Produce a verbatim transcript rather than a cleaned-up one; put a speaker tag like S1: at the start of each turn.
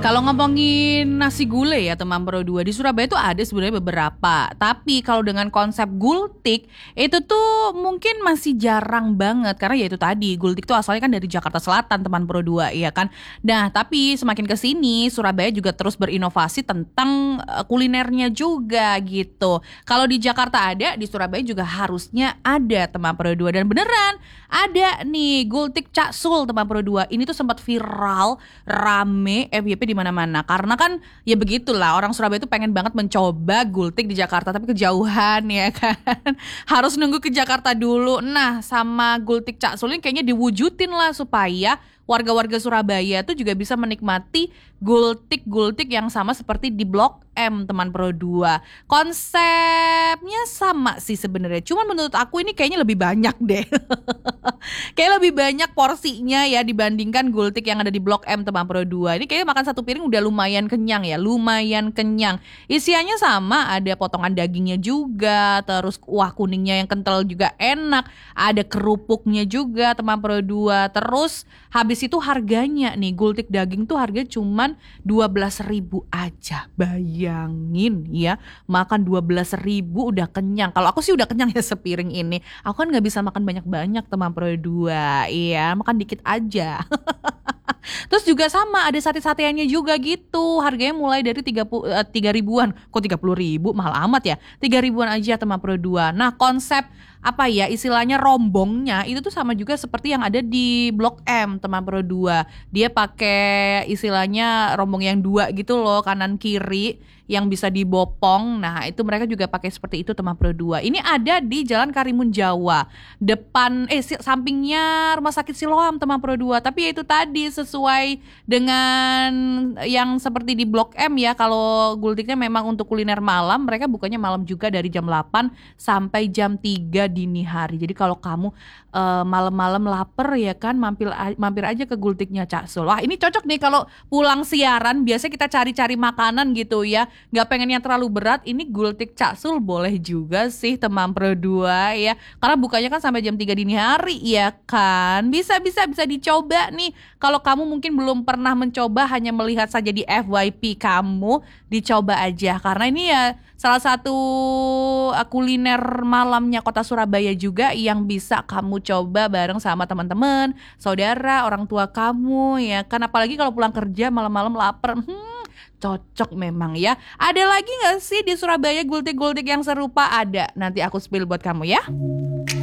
S1: Kalau ngomongin nasi gulai ya teman Pro dua, di Surabaya tuh ada sebenarnya beberapa. Tapi kalau dengan konsep gultik itu tuh mungkin masih jarang banget. Karena ya itu tadi, gultik tuh asalnya kan dari Jakarta Selatan teman Pro dua, ya kan. Nah tapi semakin kesini Surabaya juga terus berinovasi tentang uh, kulinernya juga gitu. Kalau di Jakarta ada, di Surabaya juga harusnya ada teman Pro dua. Dan beneran ada nih gultik Cak Sul teman Pro dua. Ini tuh sempat viral, rame, F Y P di mana-mana. Karena kan ya begitulah, orang Surabaya tuh pengen banget mencoba gultik di Jakarta tapi kejauhan ya kan. Harus nunggu ke Jakarta dulu. Nah, sama gultik Cak Sul ini kayaknya diwujudin lah supaya warga-warga Surabaya tuh juga bisa menikmati gultik-gultik yang sama seperti di Blok M teman Pro dua. Konsepnya sama sih sebenarnya. Cuman menurut aku ini kayaknya lebih banyak deh. Kayak lebih banyak porsinya ya dibandingkan gultik yang ada di Blok M teman Pro dua. Ini kayaknya makan satu piring udah lumayan kenyang ya, lumayan kenyang. Isiannya sama, ada potongan dagingnya juga, terus kuah kuningnya yang kental juga enak, ada kerupuknya juga teman Pro dua. Terus habis itu harganya nih, gultik daging tuh harganya cuman dua belas ribu aja. Bayangin ya, makan dua belas ribu udah kenyang. Kalau aku sih udah kenyang ya sepiring ini. Aku kan gak bisa makan banyak-banyak teman Pro dua. Iya, makan dikit aja. Terus juga sama ada sate-sateannya juga gitu. Harganya mulai dari tiga ribuan. Kok tiga puluh ribu? Mahal amat ya. tiga ribuan aja teman Pro dua. Nah konsep apa ya istilahnya rombongnya itu tuh sama juga seperti yang ada di Blok M teman Pro dua. Dia pakai istilahnya rombong yang dua gitu loh, kanan kiri yang bisa dibopong. Nah itu mereka juga pakai seperti itu teman Pro dua. Ini ada di Jalan Karimun Jawa, depan eh sampingnya Rumah Sakit Siloam teman Pro dua. Tapi ya itu tadi sesuai dengan yang seperti di Blok M ya. Kalau gultiknya memang untuk kuliner malam, mereka bukanya malam juga dari jam delapan sampai jam tiga dini hari. Jadi kalau kamu uh, malam-malam lapar ya kan, mampir mampir aja ke gultiknya Cak Sul. Wah ini cocok nih kalau pulang siaran, biasa kita cari-cari makanan gitu ya, nggak pengen yang terlalu berat. Ini gultik Cak Sul boleh juga sih teman Pro dua ya, karena bukanya kan sampai jam tiga dini hari ya kan. Bisa bisa bisa dicoba nih. Kalau kamu mungkin belum pernah mencoba, hanya melihat saja di F Y P kamu, dicoba aja karena ini ya salah satu kuliner malamnya kota Surabaya juga yang bisa kamu coba bareng sama teman-teman, saudara, orang tua kamu ya kan. Apalagi kalau pulang kerja malam-malam lapar, hmm, cocok memang ya. Ada lagi gak sih di Surabaya gultik-gultik yang serupa? Ada, nanti aku spill buat kamu ya.